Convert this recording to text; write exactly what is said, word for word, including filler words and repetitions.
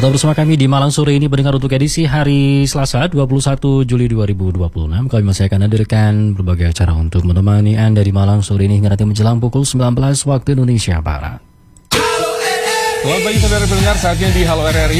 Tetap bersama kami di Malang Sore ini pendengar untuk edisi hari Selasa dua puluh satu Juli dua ribu dua puluh enam. Kami masih akan hadirkan berbagai acara untuk menemani Anda di Malang Sore ini hingga nanti menjelang pukul sembilan belas waktu Indonesia Barat. Selamat pagi saudara pendengar, saatnya di Halo R R I